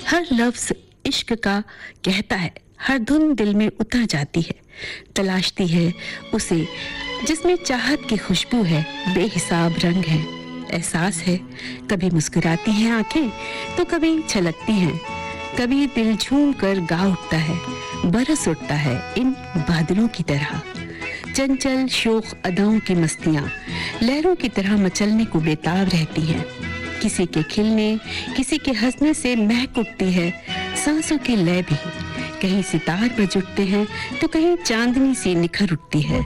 हर लफ्ज इश्क का कहता है, हर धुन दिल में उतर जाती है, तलाशती है उसे जिसमें चाहत की खुशबू है, बेहिसाब रंग है, एहसास है। कभी मुस्कुराती हैं आंखें तो कभी छलकती हैं, कभी दिल झूम कर गा उठता है, बरस उठता है इन बादलों की तरह। चंचल शोख अदाओं की मस्तियां लहरों की तरह मचलने को बेताब रहती हैं। किसी के खिलने, किसी के हंसने से महक उठती है सांसों के लय भी। कहीं सितार बज उठते हैं तो कहीं चांदनी सी निखर उठती है।